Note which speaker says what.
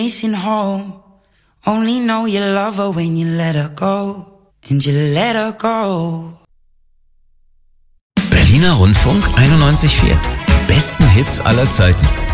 Speaker 1: Missing home. Only know you love her when you let her go. And you let her go.
Speaker 2: Berliner Rundfunk 91,4. Die besten Hits aller Zeiten.